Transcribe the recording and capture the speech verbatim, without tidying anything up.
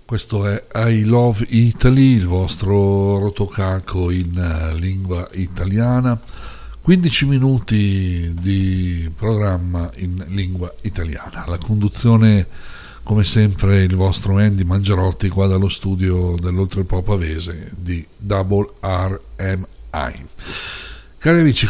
Questo è I Love Italy, il vostro rotocalco in lingua italiana. quindici minuti di programma in lingua italiana. La conduzione, come sempre, il vostro Andy Mangiarotti qua dallo studio dell'Oltrepò Pavese di Double R M I. Cari amici,